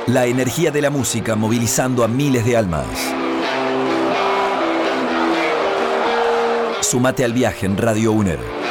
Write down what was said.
La energía de la música movilizando a miles de almas. Sumate al viaje en Radio UNER.